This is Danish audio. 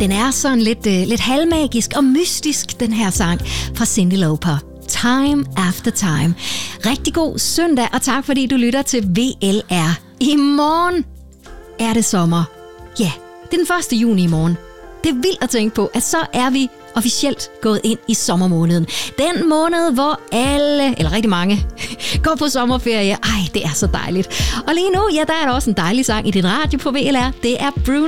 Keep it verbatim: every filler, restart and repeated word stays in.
Den er sådan lidt, øh, lidt halvmagisk og mystisk, den her sang fra Cyndi Lauper. Time After Time. Rigtig god søndag, og tak fordi du lytter til V L R. I morgen er det sommer. Ja, det er den første juni i morgen. Det er vildt at tænke på, at så er vi officielt gået ind i sommermåneden. Den måned, hvor alle, eller rigtig mange, går på sommerferie. Ej, det er så dejligt. Og lige nu, ja, der er der også en dejlig sang i din radio på V L R. Det er Bruno